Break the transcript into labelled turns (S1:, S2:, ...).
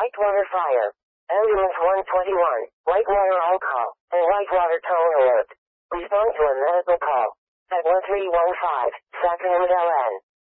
S1: Whitewater fire. Ambulance 121. Whitewater all call. And Whitewater tone alert. Respond to a medical call. At 1315, Sacramento, LN.